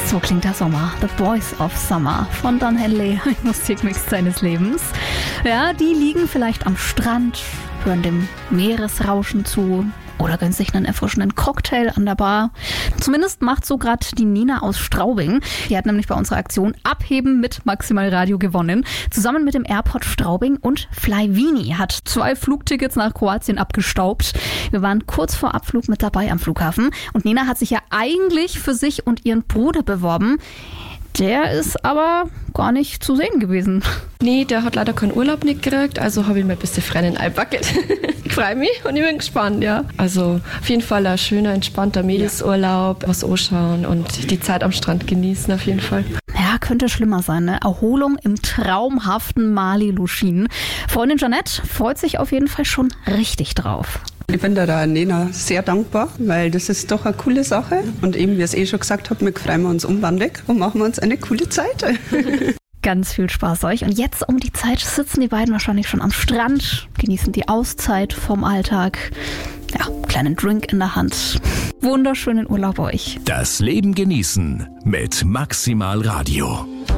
So klingt der Sommer. The Boys of Summer von Don Henley, ein Musikmix seines Lebens. Ja, die liegen vielleicht am Strand, hören dem Meeresrauschen zu oder gönnen sich einen erfrischenden Cocktail an der Bar. Zumindest macht so gerade die Nina aus Straubing. Die hat nämlich bei unserer Aktion Abheben mit Maximal Radio gewonnen. Zusammen mit dem Airport Straubing und Flyvini hat 2 Flugtickets nach Kroatien abgestaubt. Wir waren kurz vor Abflug mit dabei am Flughafen. Und Nina hat sich ja eigentlich für sich und ihren Bruder beworben. Der ist aber gar nicht zu sehen gewesen. Nee, der hat leider keinen Urlaub nicht gekriegt, also habe ich mir ein bisschen Frennen einpacket. Ich freue mich und ich bin gespannt, ja. Also auf jeden Fall ein schöner, entspannter Mädelsurlaub, was anschauen und die Zeit am Strand genießen auf jeden Fall. Ja, könnte schlimmer sein, ne? Erholung im traumhaften Mali-Luschin. Freundin Jeanette freut sich auf jeden Fall schon richtig drauf. Ich bin der Nena sehr dankbar, weil das ist doch eine coole Sache. Und eben, wie ich es schon gesagt habe, wir freuen uns umwandig und machen uns eine coole Zeit. Ganz viel Spaß euch. Und jetzt um die Zeit sitzen die beiden wahrscheinlich schon am Strand, genießen die Auszeit vom Alltag. Ja, kleinen Drink in der Hand. Wunderschönen Urlaub euch. Das Leben genießen mit Maximal Radio.